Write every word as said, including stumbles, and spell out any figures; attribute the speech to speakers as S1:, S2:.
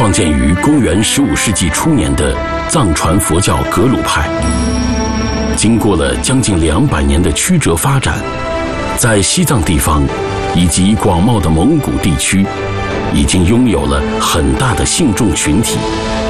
S1: 创建于公元十五世纪初年的藏传佛教格鲁派，经过了将近两百年的曲折发展，在西藏地方以及广袤的蒙古地区，已经拥有了很大的信众群体。